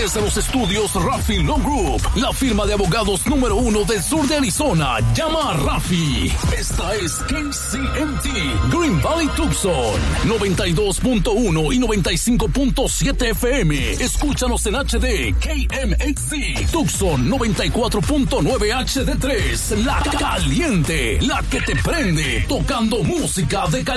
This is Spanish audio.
Desde los estudios Rafi Law Group, la firma de abogados número 1 del sur de Arizona, llama a Rafi. Esta es KCMT Green Valley Tucson, 92.1 y 95.7 FM. Escúchanos en HD, KMXZ Tucson, 94.9 HD3. La caliente, la que te prende, tocando música de calidad.